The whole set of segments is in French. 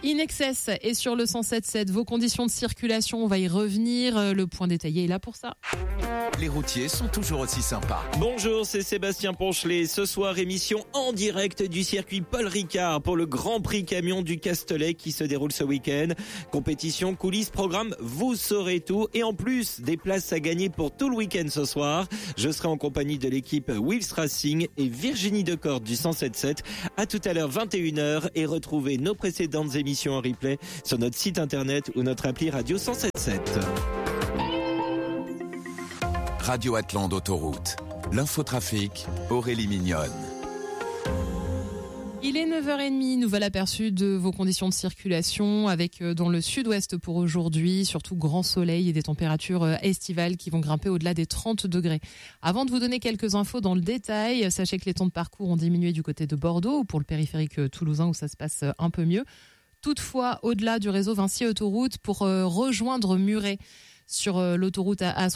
In Excess est sur le 107.7. Vos conditions de circulation, on va y revenir. Le point détaillé est là pour ça. Les routiers sont toujours aussi sympas. Bonjour, c'est Sébastien Ponchelet. Ce soir, émission en direct du circuit Paul Ricard pour le Grand Prix Camion du Castellet qui se déroule ce week-end. Compétition, coulisses, programme, vous saurez tout. Et en plus, des places à gagner pour tout le week-end ce soir. Je serai en compagnie de l'équipe Wheels Racing et Virginie Decorte du 107.7. À tout à l'heure, 21h. Et retrouvez nos précédentes émissions en replay sur notre site internet ou notre appli Radio 107.7. Radio Atlante Autoroute. L'infotrafic, Aurélie Mignonne. Il est 9h30, nouvel aperçu de vos conditions de circulation avec dans le sud-ouest pour aujourd'hui, surtout grand soleil et des températures estivales qui vont grimper au-delà des 30 degrés. Avant de vous donner quelques infos dans le détail, sachez que les temps de parcours ont diminué du côté de Bordeaux ou pour le périphérique toulousain où ça se passe un peu mieux. Toutefois, au-delà du réseau Vinci Autoroute pour rejoindre Muret, sur l'autoroute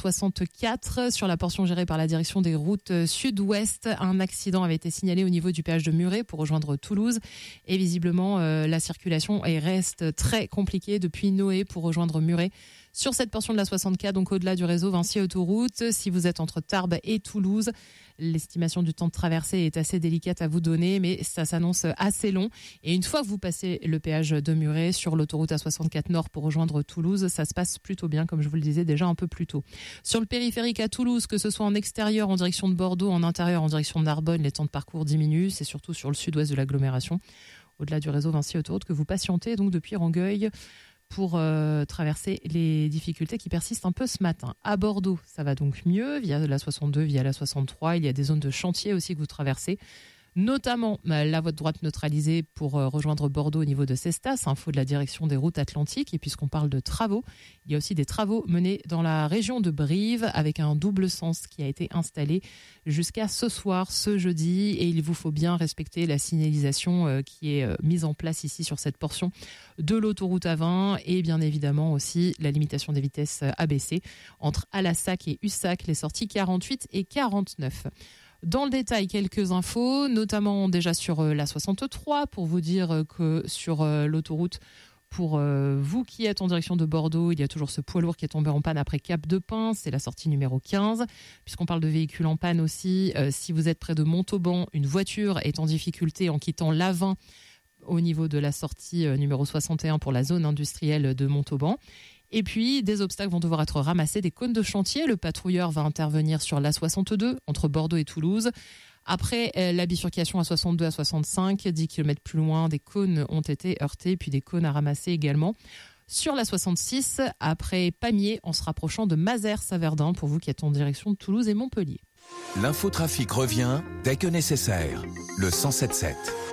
A64, sur la portion gérée par la direction des routes sud-ouest, un accident avait été signalé au niveau du péage de Muret pour rejoindre Toulouse. Et visiblement, la circulation reste très compliquée depuis Noé pour rejoindre Muret. Sur cette portion de la 64, donc au-delà du réseau Vinci Autoroute, si vous êtes entre Tarbes et Toulouse, l'estimation du temps de traversée est assez délicate à vous donner, mais ça s'annonce assez long. Et une fois que vous passez le péage de Muret sur l'autoroute A64 Nord pour rejoindre Toulouse, ça se passe plutôt bien, comme je vous le disais déjà un peu plus tôt. Sur le périphérique à Toulouse, que ce soit en extérieur en direction de Bordeaux, en intérieur en direction de Narbonne, les temps de parcours diminuent. C'est surtout sur le sud-ouest de l'agglomération, au-delà du réseau Vinci Autoroute, que vous patientez donc depuis Rangueil pour traverser les difficultés qui persistent un peu ce matin. À Bordeaux, ça va donc mieux, via la 62, via la 63. Il y a des zones de chantier aussi que vous traversez, notamment la voie de droite neutralisée pour rejoindre Bordeaux au niveau de Cestas, info de la direction des routes atlantiques. Et puisqu'on parle de travaux, il y a aussi des travaux menés dans la région de Brive avec un double sens qui a été installé jusqu'à ce soir, ce jeudi. Et il vous faut bien respecter la signalisation qui est mise en place ici sur cette portion de l'autoroute A20 et bien évidemment aussi la limitation des vitesses abaissée entre Alassac et Ussac, les sorties 48 et 49. Dans le détail, quelques infos, notamment déjà sur la 63, pour vous dire que sur l'autoroute, pour vous qui êtes en direction de Bordeaux, il y a toujours ce poids lourd qui est tombé en panne après Cap de Pin, c'est la sortie numéro 15. Puisqu'on parle de véhicules en panne aussi, si vous êtes près de Montauban, une voiture est en difficulté en quittant l'A20 au niveau de la sortie numéro 61 pour la zone industrielle de Montauban. Et puis, des obstacles vont devoir être ramassés, des cônes de chantier. Le patrouilleur va intervenir sur l'A62 entre Bordeaux et Toulouse. Après la bifurcation A62 à 65, 10 km plus loin, des cônes ont été heurtés, puis des cônes à ramasser également. Sur la 66, après Pamiers, en se rapprochant de Mazères-Saverdin, pour vous qui êtes en direction de Toulouse et Montpellier. L'infotrafic revient dès que nécessaire. Le 107.7.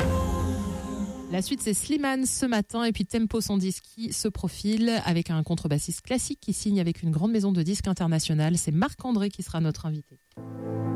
La suite, c'est Slimane ce matin et puis Tempo sans disque qui se profile avec un contrebassiste classique qui signe avec une grande maison de disques internationale. C'est Marc-André qui sera notre invité.